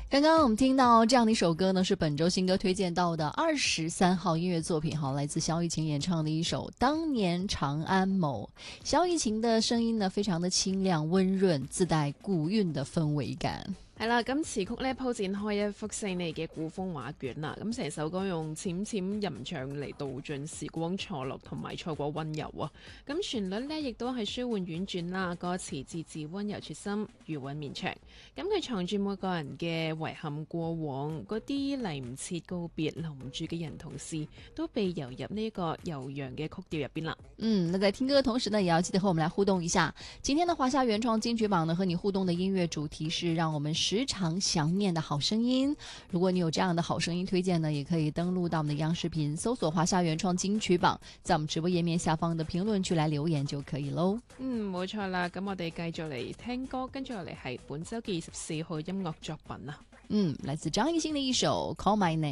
刚刚我们听到这样的一首歌呢，是本周新歌推荐到的23号音乐作品，来自萧逸晴演唱的一首《当年长安某》。萧逸晴的声音呢，非常的清亮温润，自带古韵的氛圍感。 係啦，咁詞曲咧鋪展開一幅細膩嘅古風畫卷啦，咁成首歌用淺淺吟唱嚟道盡時光錯落同埋錯過溫柔啊，咁旋律咧亦都係舒緩婉轉啦，歌詞字字溫柔切心，餘韻綿長，咁佢藏住每個人嘅遺憾過往，嗰啲嚟唔切告別留唔住嘅人同事，都被遊入呢個悠揚嘅曲調入邊啦。 那在聽歌的同時呢，也要記得和我們來互動一下。今天的華夏原創金曲榜呢，和你互動的音樂主題是讓我們時常想念的好聲音。如果你有這樣的好聲音推薦呢，也可以登錄到我們的央視頻，搜索華夏原創金曲榜，在我們直播頁面下方的評論區來留言就可以咯。 冇錯啦，咁我哋繼續嚟聽歌，跟住落嚟係本周嘅24號音樂作品啊。 來自張藝興的一首《Call My Name》。